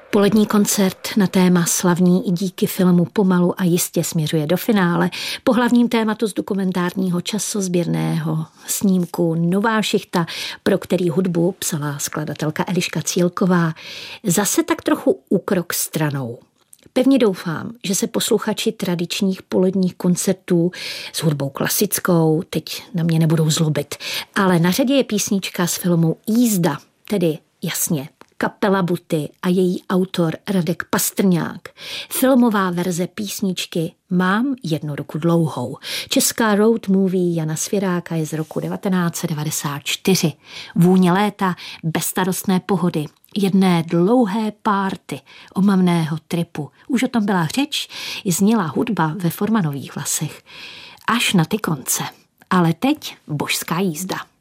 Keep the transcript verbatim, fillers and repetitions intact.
Polední koncert na téma Slavní i díky filmu pomalu a jistě směřuje do finále. Po hlavním tématu z dokumentárního časozběrného snímku Nová šichta, pro který hudbu psala skladatelka Eliška Cílková, zase tak trochu úkrok stranou. Pevně doufám, že se posluchači tradičních poledních koncertů s hudbou klasickou teď na mě nebudou zlobit, ale na řadě je písnička z filmu Jízda, tedy jasně Kapela Buty a její autor Radek Pastrňák. Filmová verze písničky Mám jednu ruku dlouhou. Česká road movie Jana Svěráka je z roku devatenáct set devadesát čtyři. Vůně léta, bezstarostné pohody, jedné dlouhé párty, omamného tripu. Už o tom byla řeč, i zněla hudba ve Formanových vlasech. Až na ty konce. Ale teď božská jízda.